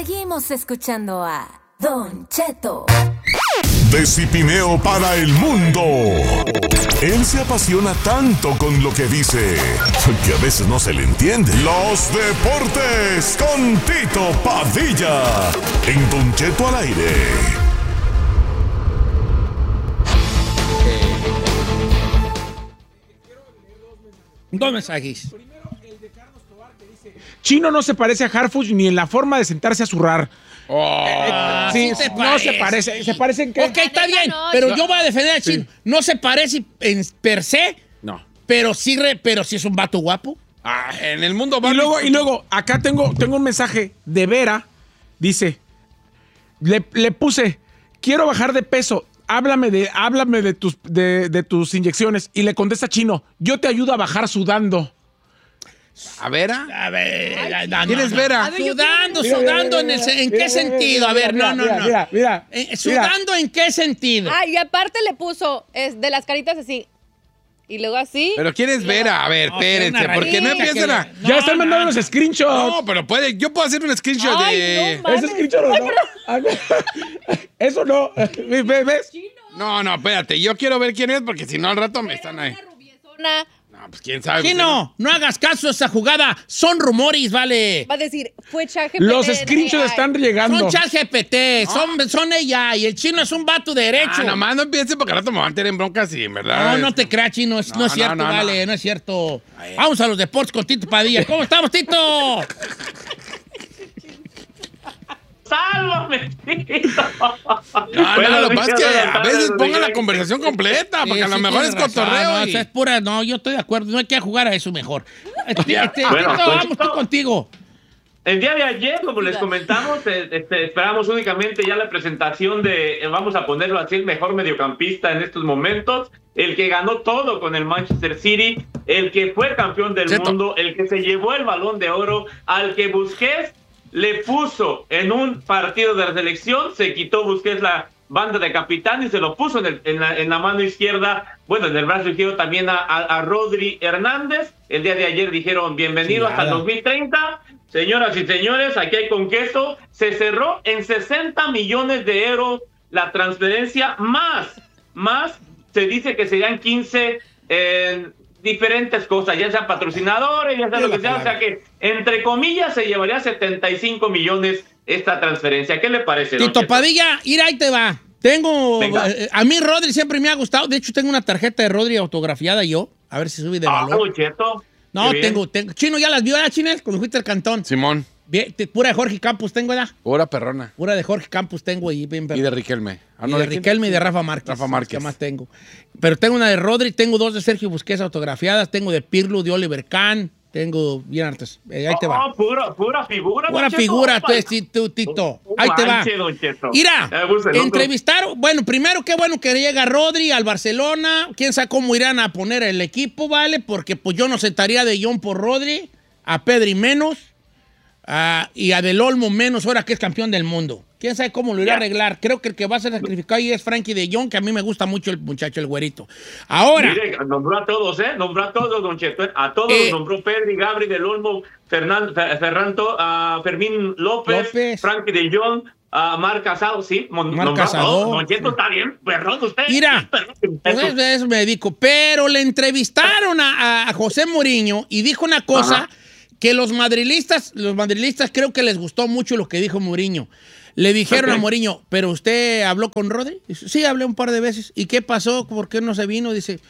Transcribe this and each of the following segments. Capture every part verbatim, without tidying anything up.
Seguimos escuchando a Don Cheto. De Cipineo para el mundo. Él se apasiona tanto con lo que dice que a veces no se le entiende. Los deportes con Tito Padilla en Don Cheto al aire. Dos mensajes. Chino no se parece a Harfuch ni en la forma de sentarse a zurrar. Oh, eh, sí, sí no se parece. ¿Se parece en qué? Ok, está bien, pero yo voy a defender al Chino. Sí. No se parece en per se, no. pero sí, re, pero sí es un vato guapo. Ah, en el mundo y luego, y luego, acá tengo, tengo un mensaje de Vera. Dice, le, le puse, quiero bajar de peso. Háblame de, háblame de tus, de, de tus inyecciones. Y le contesta Chino, yo te ayudo a bajar sudando. ¿A Vera? A ver, no, ¿quién no, es Vera? A ver, sudando, mira, sudando, mira, mira, ¿en, ¿en mira, qué mira, sentido? Mira, a ver, mira, no, no, no. Mira, mira, eh, ¿Sudando mira. en qué sentido? Ah, y aparte le puso es de las caritas así. Y luego así. ¿Pero quién es Vera? A ver, no, espérense, porque no empiezan a... No, ya están no, mandando no, los screenshots. No, pero puede, yo puedo hacer un screenshot Ay, de... No, ese screenshot no. Ay, eso no. ¿Ves? No, no, espérate, yo quiero ver quién es, porque si no al rato me están ahí. Una No, pues quién sabe. Chino, no hagas caso a esa jugada. Son rumores, vale. Va a decir, fue ChatGPT. Los screenshots están llegando. Son ChatGPT, no. son, son ella. Y el Chino es un vato derecho. Ah, nomás no empiece porque al rato me van a tener en broncas y en verdad. No, no te creas, Chino. No, no es cierto, no, no, vale, no. no es cierto. Ay. Vamos a los deportes con Tito Padilla. ¿Cómo estamos, Tito? ¡Sálvame, Tito! No, bueno, no, lo que pasa es que a veces pongan la conversación completa, porque sí, a lo sí, mejor es cotorreo. No, y... es pura, no, yo estoy de acuerdo, no hay que jugar a eso mejor. Este, este, bueno, Tito, vamos tú contigo. El día de ayer, como les comentamos, este, esperamos únicamente ya la presentación de, vamos a ponerlo así, el mejor mediocampista en estos momentos, el que ganó todo con el Manchester City, el que fue campeón del ¿Cierto? mundo, el que se llevó el Balón de Oro, al que Busquets le puso en un partido de la selección, se quitó Busquets la banda de capitán y se lo puso en, el, en, la, en la mano izquierda, bueno, en el brazo izquierdo también a, a, a Rodri Hernández. El día de ayer dijeron bienvenido sí, hasta el dos mil treinta. Señoras y señores, aquí hay con queso. Se cerró en sesenta millones de euros la transferencia, más, más se dice que serían quince en diferentes cosas, ya sean patrocinadores, ya sea lo que sea, o sea que, entre comillas, se llevaría setenta y cinco millones esta transferencia. ¿Qué le parece? Tito Padilla, ir ahí te va. Tengo, eh, a mí Rodri siempre me ha gustado, de hecho tengo una tarjeta de Rodri autografiada yo, a ver si sube de valor. Ah, muy cierto. No, tengo, tengo, Chino, ¿ya las vio, ¿eh, Chines? Cuando fuiste al Cantón. Simón. Bien, te, pura de Jorge Campos tengo, ¿verdad? Pura perrona. Pura de Jorge Campos tengo ahí. Bien, y de Riquelme. Ah, no, y de, de Riquelme y de Rafa Márquez. Rafa Márquez. ¿Qué más tengo? Pero tengo una de Rodri, tengo dos de Sergio Busquets autografiadas, tengo de Pirlo, de Oliver Kahn, tengo bien hartas. Eh, ahí te va. Oh, pura, pura figura. Pura figura, tú, Tito. Tito. Ahí te va. Mira, entrevistaron, bueno, primero qué bueno que llega Rodri al Barcelona. Quién sabe cómo irán a poner el equipo, ¿vale? Porque pues yo no sentaría de Jong por Rodri, a Pedri menos. Uh, y a Del Olmo menos ahora que es campeón del mundo. ¿Quién sabe cómo lo irá a arreglar? Creo que el que va a ser sacrificado ahí es Frankie de Jong, que a mí me gusta mucho el muchacho, el güerito. Ahora... Mire, nombró a todos, ¿eh? Nombró a todos, don Cheto. A todos eh, nombró Pedri, Gabri, Del Olmo, Fernando, Ferranto, uh, Fermín López, López, Frankie de Jong, uh, Marc Casado, sí. Marc Casado. Don Cheto está bien, perdón usted. Mira, pues eso, eso me dedico. Pero le entrevistaron a, a José Mourinho y dijo una cosa... Ajá. Que los madrilistas, los madrilistas creo que les gustó mucho lo que dijo Mourinho. Le dijeron okay. a Mourinho, ¿pero usted habló con Rodri? Dice, sí, hablé un par de veces. ¿Y qué pasó? ¿Por qué no se vino? Dice,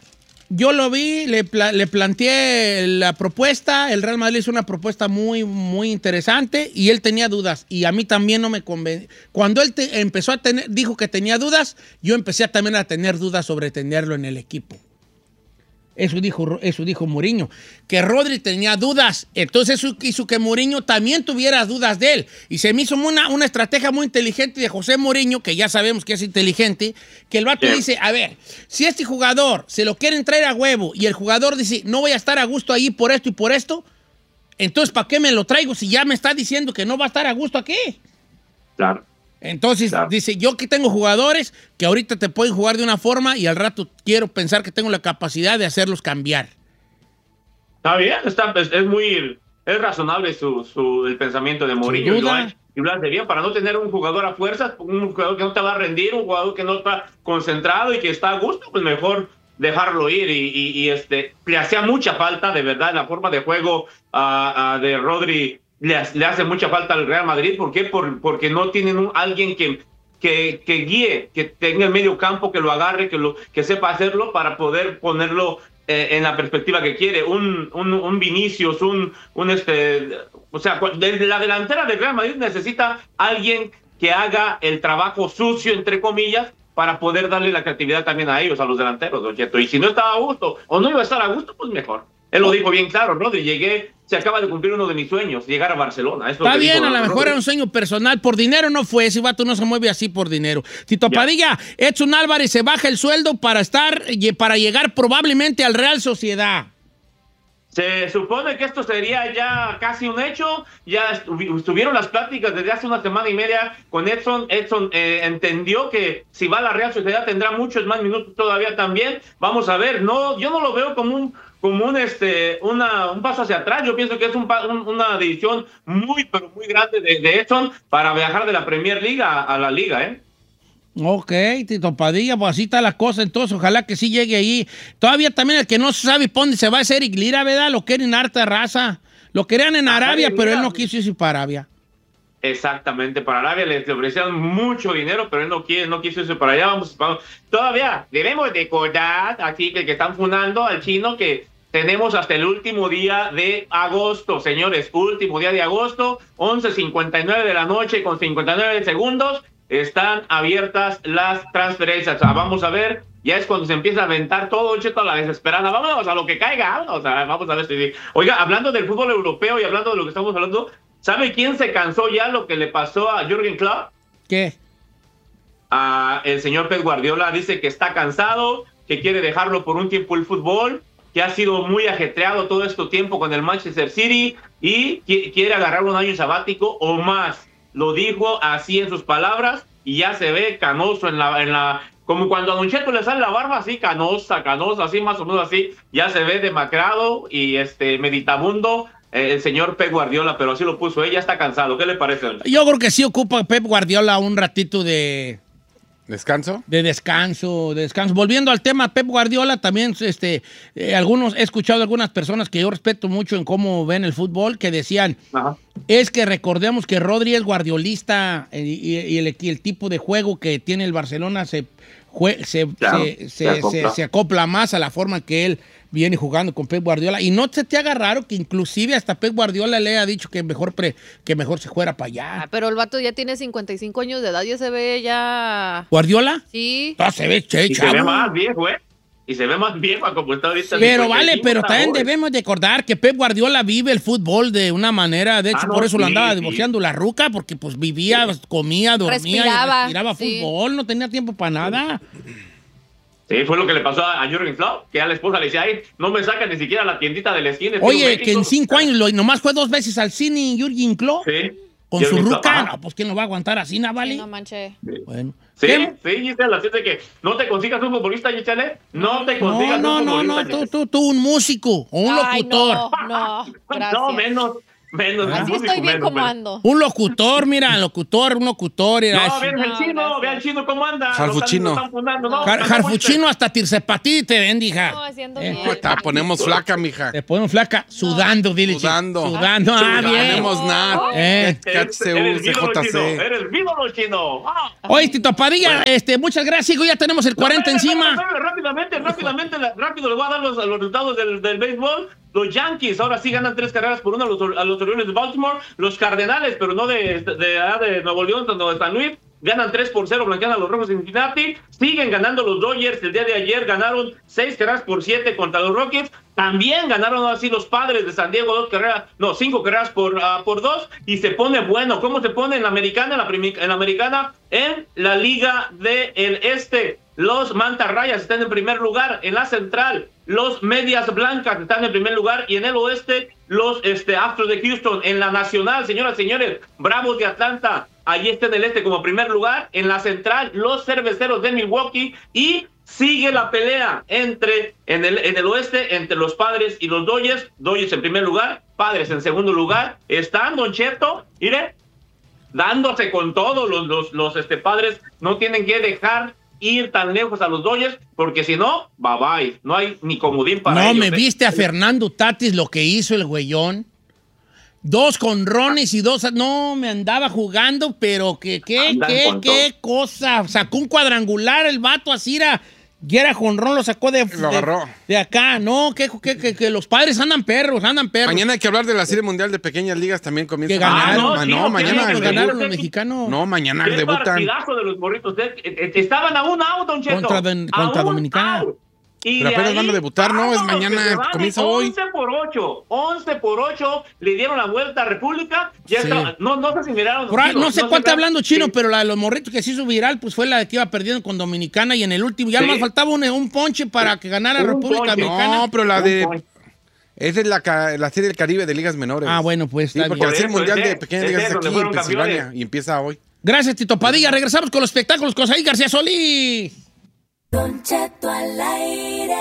yo lo vi, le, pla le planteé la propuesta, el Real Madrid hizo una propuesta muy, muy interesante y él tenía dudas. Y a mí también no me convenció. Cuando él te empezó a tener, dijo que tenía dudas, yo empecé a, también a tener dudas sobre tenerlo en el equipo. Eso dijo, eso dijo Mourinho, que Rodri tenía dudas, entonces eso hizo que Mourinho también tuviera dudas de él. Y se me hizo una, una estrategia muy inteligente de José Mourinho, que ya sabemos que es inteligente, que el vato sí. dice, a ver, si este jugador se lo quieren traer a huevo y el jugador dice, no voy a estar a gusto ahí por esto y por esto, entonces ¿para qué me lo traigo si ya me está diciendo que no va a estar a gusto aquí? Claro. Entonces, claro. dice, yo que tengo jugadores que ahorita te pueden jugar de una forma y al rato quiero pensar que tengo la capacidad de hacerlos cambiar. Está bien, está, es, es muy, es razonable su, su, el pensamiento de Mourinho. y lo hace bien, para no tener un jugador a fuerzas, un jugador que no te va a rendir, un jugador que no está concentrado y que está a gusto, pues mejor dejarlo ir. Y, y, y este le hacía mucha falta, de verdad, la forma de juego uh, uh, de Rodri le, le hace mucha falta al Real Madrid. ¿Por qué? Por, porque no tienen un, alguien que, que, que guíe, que tenga el medio campo, que lo agarre, que, lo, que sepa hacerlo para poder ponerlo en la perspectiva que quiere. Un, un, un Vinicius, un, un este, o sea, de la delantera del Real Madrid necesita alguien que haga el trabajo sucio, entre comillas, para poder darle la creatividad también a ellos, a los delanteros, Don Cheto. Y si no estaba a gusto, o no iba a estar a gusto, pues mejor. Él lo dijo bien claro, Rodri, llegué, se acaba de cumplir uno de mis sueños, llegar a Barcelona. Eso está bien, a lo mejor era un sueño personal, por dinero no fue, ese vato no se mueve así por dinero. Tito ya. Padilla, Edson Álvarez se baja el sueldo para estar, para llegar probablemente al Real Sociedad. Se supone que esto sería ya casi un hecho, ya estuvieron las pláticas desde hace una semana y media con Edson. Edson eh, entendió que si va a la Real Sociedad tendrá muchos más minutos todavía también. Vamos a ver, no, yo no lo veo como un como un este una un paso hacia atrás. Yo pienso que es un, un, una decisión muy pero muy grande de, de Edson para viajar de la Premier League a, a la Liga, ¿eh? Ok, Tito Padilla, pues así está la cosa, entonces ojalá que sí llegue ahí. Todavía también el que no sabe por dónde se va es Eric Lira, ¿verdad? Lo quieren harta raza. Lo querían en Arabia, Arabia pero él no quiso irse para Arabia. Exactamente, para Arabia les ofrecían mucho dinero, pero él no quiere, no quiso irse para allá. Vamos, vamos. Todavía debemos recordar aquí que, que están fundando al chino que tenemos hasta el último día de agosto, señores, último día de agosto, once cincuenta y nueve de la noche con cincuenta y nueve segundos. Están abiertas las transferencias. O sea, vamos a ver, ya es cuando se empieza a aventar todo, Cheto, a la desesperada. Vámonos a lo que caiga. Vámonos a, vamos a ver si... Oiga, hablando del fútbol europeo y hablando de lo que estamos hablando, ¿sabe quién se cansó ya lo que le pasó a Jürgen Klopp? ¿Qué? Ah, el señor Pep Guardiola dice que está cansado, que quiere dejarlo por un tiempo el fútbol, que ha sido muy ajetreado todo este tiempo con el Manchester City y quiere agarrar un año sabático o más. Lo dijo así en sus palabras y ya se ve canoso en la, en la, como cuando a Don Cheto le sale la barba así canosa, canosa, así más o menos así, ya se ve demacrado y este meditabundo eh, el señor Pep Guardiola, pero así lo puso, ella está cansado. ¿Qué le parece? Yo creo que sí ocupa Pep Guardiola un ratito de... ¿Descanso? De descanso, de descanso. Volviendo al tema, Pep Guardiola, también este, eh, algunos, he escuchado de algunas personas que yo respeto mucho en cómo ven el fútbol, que decían, ajá, es que recordemos que Rodri es guardiolista y, y, y, el, y el tipo de juego que tiene el Barcelona se, se, claro, se, se, se, acopla. Se, se acopla más a la forma que él viene jugando con Pep Guardiola. Y no se te haga raro que inclusive hasta Pep Guardiola le ha dicho que mejor, pre, que mejor se fuera para allá. Ah, pero el vato ya tiene cincuenta y cinco años de edad, ya se ve ya... ¿Guardiola? Sí. Ah, se ve che, y se ve más viejo, ¿eh? Y se ve más viejo como está ahorita. Sí, pero vale, pero también debemos de acordar que Pep Guardiola vive el fútbol de una manera, de hecho, ah, no, por eso sí, lo andaba divorciando sí. la ruca, porque pues vivía, sí. comía, dormía, respiraba, y respiraba sí. fútbol, no tenía tiempo para nada. Sí, fue lo que le pasó a Jürgen Klopp, que a la esposa le decía, ay, no me saca ni siquiera la tiendita de la esquina. Oye, que en cinco años lo, nomás fue dos veces al cine Jürgen Klopp. Sí. Con Jürgen su ruca, no, pues ¿quién lo va a aguantar así, Navali? Sí, no manche. Sí. Bueno. Sí, ¿qué? sí, Gisela, así de que no te consigas un futbolista, Gisela, no te consigas no, un no, futbolista. No, no, no, tú, tú, tú, un músico o un Ay, locutor. No, no, gracias. No, menos. Menos, así músico, estoy bien menos, como menos. ando. Un locutor, mira, locutor, un locutor. Era no, así. vean el chino, no, vean el chino cómo anda. Jarfuchino. No, Jar, Jarfuchino hasta Tirsepatí te ven, hija. No, haciendo eh. bien. Te ponemos flaca, mija. Te ponemos flaca, sudando, no. dile. Sudando. Sudando, ah, bien. Tenemos nada. Eh. C J C. Eres vivo, chino. Ah. Oye, Tito Padilla, bueno. este, muchas gracias, hijo, ya tenemos el cuarenta no, encima. No, no, no, rápidamente, rápidamente, rápido les voy a dar los, los resultados del, del béisbol. Los Yankees ahora sí ganan tres carreras por una a los, a los Orioles de Baltimore. Los Cardenales, pero no de, de, de, de Nuevo León, sino de San Luis, ganan tres por cero, blanquean a los Rojos de Cincinnati. Siguen ganando los Dodgers. El día de ayer ganaron seis carreras por siete contra los Rockets. También ganaron así los Padres de San Diego, dos carreras, no, cinco carreras por, uh, por dos. Y se pone bueno. ¿Cómo se pone en la americana? En la, primi, en la americana, en la Liga del Este. Los Mantarrayas están en primer lugar. En la central, los Medias Blancas están en primer lugar. Y en el oeste, los este, Astros de Houston. En la nacional, señoras y señores, Bravos de Atlanta, allí está en el este como primer lugar. En la central, los Cerveceros de Milwaukee. Y sigue la pelea entre en el, en el oeste entre los Padres y los Dodgers. Dodgers en primer lugar, Padres en segundo lugar. Están, Don Cheto, mire, dándose con todo. Los, los, los este, padres no tienen que dejar ir tan lejos a los Dodgers, porque si no, bye bye. No hay ni comodín para no, ellos. No, me ¿eh? viste a Fernando Tatis lo que hizo el güeyón. Dos jonrones y dos... No, me andaba jugando, pero que qué, qué, qué cosa. Sacó un cuadrangular el vato así, era... Y era jonrón, lo sacó de, lo agarró. de, de acá. No, que, que, que, que los padres andan perros, andan perros. Mañana hay que hablar de la Serie Mundial de Pequeñas Ligas, también comienza. Que ganaron. Ah, no, sí, no, sí, mañana. Que ganaron los mexicanos. No, mañana Qué debutan. partidazo de los morritos. Estaban a un out, Don Cheto. Contra, de, contra Dominicana. Out. Y pero apenas ahí, van a debutar, ¿no? Es mañana, comienza hoy. once por ocho, once por ocho, le dieron la vuelta a República. Ya sí. está, no, no sé si miraron. Por ahí, no sé no cuál está hablando Chino, sí. pero la de los morritos que se hizo viral, pues fue la que iba perdiendo con Dominicana y en el último, ya sí. más faltaba un, un ponche para que ganara un República ponche. Dominicana. No, pero la de... Esa es la, la Serie del Caribe de Ligas Menores. Ah, bueno, pues. Sí, porque la Serie Mundial ese, de Pequeñas Ligas es aquí en Pensilvania campeones. Y empieza hoy. Gracias, Tito Padilla. Regresamos con los espectáculos con Saí García Solís. Don Cheto al aire.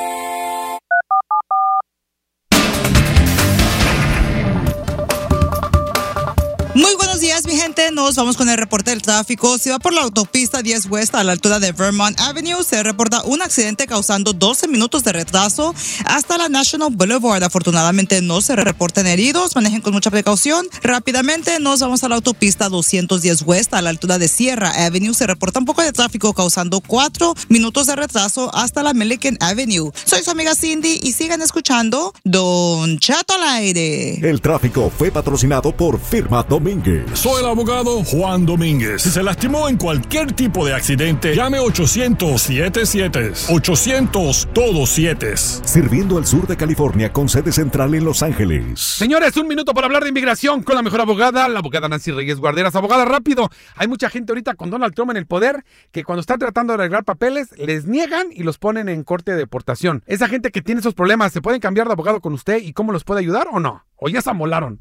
Muy buenos días, mi gente. Nos vamos con el reporte del tráfico. Si va por la autopista diez West a la altura de Vermont Avenue, se reporta un accidente causando doce minutos de retraso hasta la National Boulevard. Afortunadamente no se reportan heridos. Manejen con mucha precaución. Rápidamente nos vamos a la autopista doscientos diez West a la altura de Sierra Avenue. Se reporta un poco de tráfico causando cuatro minutos de retraso hasta la Milliken Avenue. Soy su amiga Cindy y sigan escuchando Don Cheto al aire. El tráfico fue patrocinado por Firma Domínguez. Soy el abogado Juan Domínguez. Si se lastimó en cualquier tipo de accidente, llame ochocientos siete siete. ochocientos todos siete. Sirviendo al sur de California con sede central en Los Ángeles. Señores, un minuto para hablar de inmigración con la mejor abogada, la abogada Nancy Reyes Guarderas. Abogada, rápido. Hay mucha gente ahorita con Donald Trump en el poder que cuando están tratando de arreglar papeles, les niegan y los ponen en corte de deportación. Esa gente que tiene esos problemas, ¿se pueden cambiar de abogado con usted y cómo los puede ayudar o no? ¿O ya se amolaron?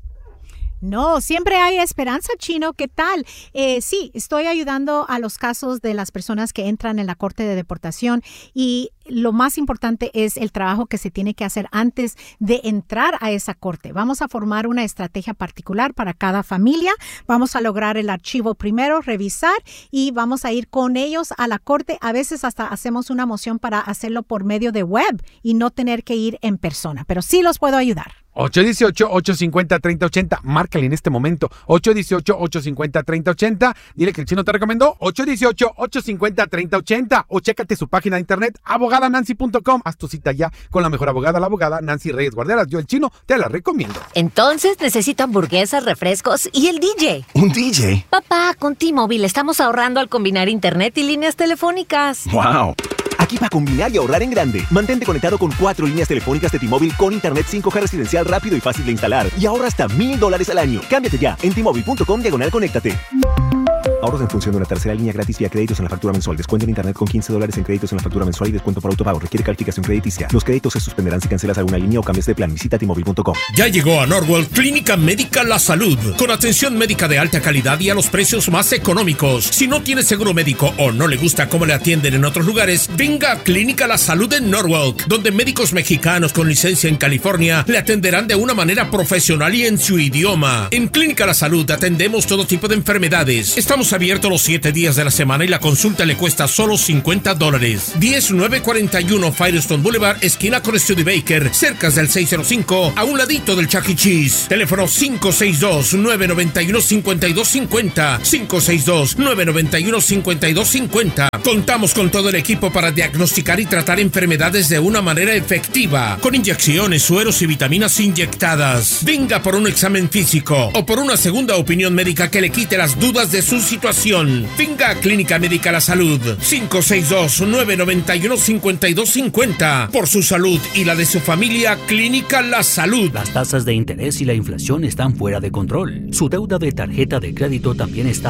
No, siempre hay esperanza, Chino. ¿Qué tal? Eh, sí, estoy ayudando a los casos de las personas que entran en la corte de deportación y lo más importante es el trabajo que se tiene que hacer antes de entrar a esa corte. Vamos a formar una estrategia particular para cada familia. Vamos a lograr el archivo primero, revisar y vamos a ir con ellos a la corte. A veces hasta hacemos una moción para hacerlo por medio de web y no tener que ir en persona, pero sí los puedo ayudar. ocho uno ocho, ocho cinco cero, tres cero ocho cero. Márcale en este momento. ocho uno ocho, ocho cinco cero, tres cero ocho cero. Dile que el Chino te recomendó. ocho uno ocho, ocho cinco cero, tres cero ocho cero. O chécate su página de internet, abogada nancy punto com. Haz tu cita ya con la mejor abogada, la abogada Nancy Reyes Guarderas. Yo, el Chino, te la recomiendo. Entonces necesito hamburguesas, refrescos y el D J. ¿Un D J? Papá, con T-Mobile estamos ahorrando al combinar internet y líneas telefónicas. ¡Wow! Aquí para combinar y ahorrar en grande. Mantente conectado con cuatro líneas telefónicas de T-Mobile con internet cinco G residencial rápido y fácil de instalar. Y ahorra hasta mil dólares al año. Cámbiate ya en T-Mobile punto com diagonal conéctate. Ahorros en función de una tercera línea gratis vía créditos en la factura mensual. Descuento en internet con quince dólares en créditos en la factura mensual y descuento por autopago. Requiere calificación crediticia. Los créditos se suspenderán si cancelas alguna línea o cambias de plan. Visita T Mobile punto com. Ya llegó a Norwell Clínica Médica La Salud, con atención médica de alta calidad y a los precios más económicos. Si no tiene seguro médico o no le gusta cómo le atienden en otros lugares, venga a Clínica La Salud en Norwalk, donde médicos mexicanos con licencia en California le atenderán de una manera profesional y en su idioma. En Clínica La Salud atendemos todo tipo de enfermedades. Estamos abiertos los siete días de la semana y la consulta le cuesta solo cincuenta dólares. diez nueve cuarenta y uno Firestone Boulevard, esquina con Studebaker, cerca del seiscientos cinco, a un ladito del Chuck E. Cheese. Teléfono cinco seis dos, nueve nueve uno, cinco dos cinco cero, cinco seis dos, nueve nueve uno, cinco dos cinco cero. Contamos con todo el equipo para diagnosticar y tratar enfermedades de una manera efectiva, con inyecciones, sueros y vitaminas inyectadas. Venga por un examen físico o por una segunda opinión médica que le quite las dudas de su situación. Venga a Clínica Médica La Salud, cinco seis dos, nueve nueve uno, cinco dos cinco cero. Por su salud y la de su familia, Clínica La Salud. Las tasas de interés y la inflación están fuera de control. Su deuda de tarjeta de crédito también está